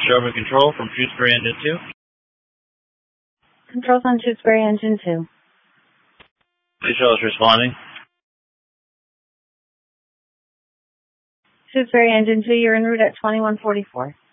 Sherman Control from Tewksbury Engine 2. Controls on Tewksbury Engine 2. Control is responding. Tewksbury Engine 2, you're en route at 2144.